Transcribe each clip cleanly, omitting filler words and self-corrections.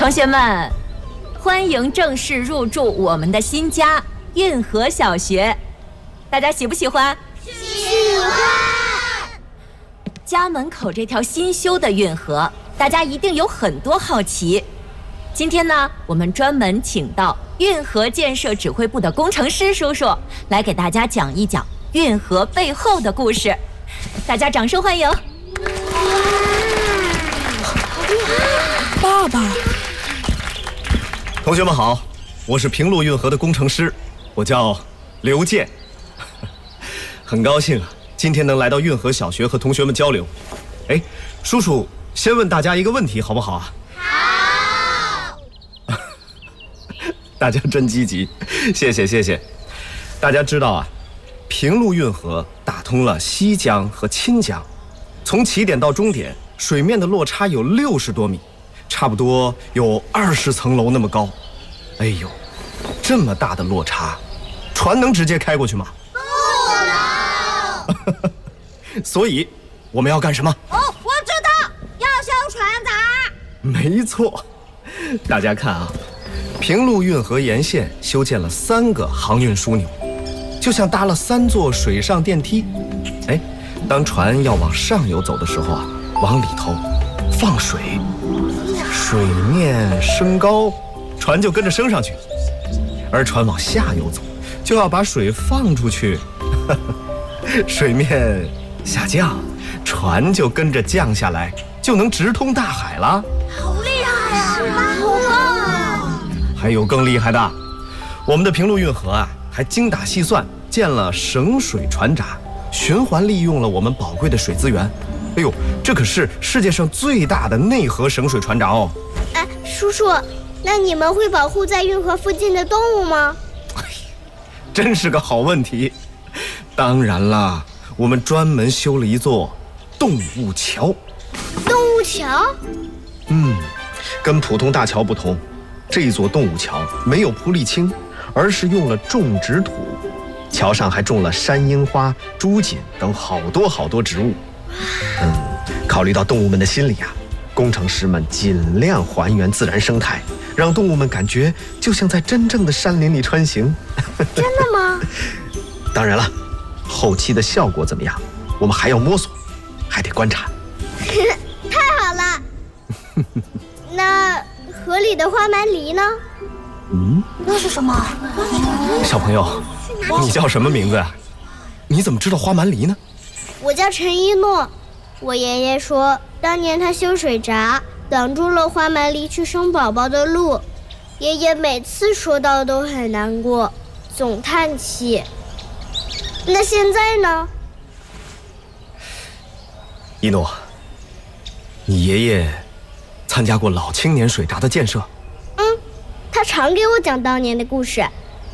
同学们，欢迎正式入住我们的新家运河小学，大家喜不喜欢？ 喜欢。 家门口这条新修的运河，大家一定有很多好奇。今天呢，我们专门请到运河建设指挥部的工程师叔叔来给大家讲一讲运河背后的故事。大家掌声欢迎！ 爸爸， 同学们好，我是平陆运河的工程师，我叫刘健，很高兴今天能来到运河小学和同学们交流。哎，叔叔先问大家一个问题好不好啊？ 好。 大家真积极，谢谢。大家知道啊，平陆运河打通了西江和亲江，从起点到终点水面的落差有60多米，差不多有20层楼那么高。哎呦，这么大的落差，船能直接开过去吗？ 不能。 所以我们要干什么？ 哦，我知道，要修船闸。 没错，大家看啊，平陆运河沿线修建了3个航运枢纽，就像搭了3座水上电梯。哎，当船要往上游走的时候啊，往里头放水，水面升高，船就跟着升上去；而船往下游走，就要把水放出去，水面下降，船就跟着降下来，就能直通大海了。 好厉害啊！好棒！ 还有更厉害的，我们的平陆运河啊，还精打细算建了省水船闸，循环利用了我们宝贵的水资源。哎呦，这可是世界上最大的内河省水船闸哦！ 哎，叔叔，那你们会保护在运河附近的动物吗？ 真是个好问题。当然啦，我们专门修了一座动物桥。 动物桥？ 跟普通大桥不同，这座动物桥没有铺沥青，而是用了种植土，桥上还种了山樱花、朱槿等好多植物。考虑到动物们的心理啊，工程师们尽量还原自然生态，让动物们感觉就像在真正的山林里穿行。 真的吗？ 当然了，后期的效果怎么样，我们还要摸索，还得观察。 太好了。那河里的花蛮狸呢？ 那是什么？ 小朋友，你叫什么名字呀？你怎么知道花蛮狸呢？ 我叫陈一诺，我爷爷说，当年他修水闸，挡住了花蛮狸去生宝宝的路。爷爷每次说到都很难过，总叹气。那现在呢？ 一诺，你爷爷参加过老青年水闸的建设？ 他常给我讲当年的故事。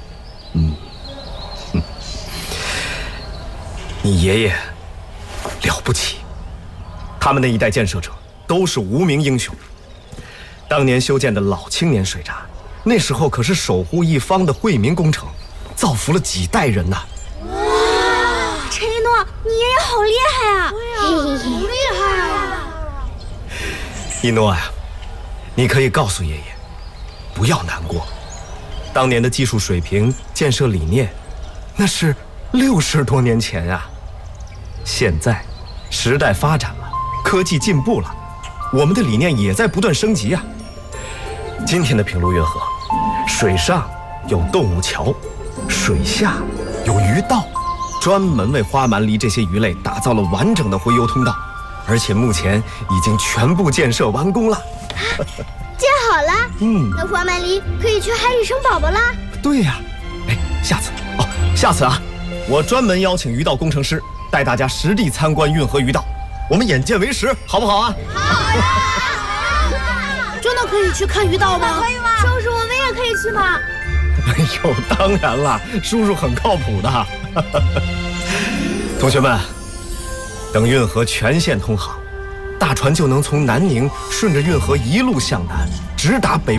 你爷爷了不起，他们那一代建设者都是无名英雄。当年修建的老青年水闸，那时候可是守护一方的惠民工程，造福了几代人呐。 陈一诺，你爷爷好厉害啊！ 好厉害啊！ 一诺呀，你可以告诉爷爷，不要难过。当年的技术水平、建设理念，那是60多年前啊。现在时代发展了，科技进步了，我们的理念也在不断升级啊。今天的平陆运河，水上有动物桥，水下有鱼道，专门为花蛮狸这些鱼类打造了完整的洄游通道，而且目前已经全部建设完工了。 建好了？那花蛮狸可以去海里生宝宝啦？ 对呀。哎，下次啊，我专门邀请鱼道工程师带大家实地参观运河鱼道，我们眼见为实，好不好啊？ 好呀！ 真的可以去看鱼道吗？ 可以吗？ 叔叔，我们也可以去吗？ 哎呦，当然了，叔叔很靠谱的。同学们，等运河全线通航，大船就能从南宁顺着运河一路向南，直达北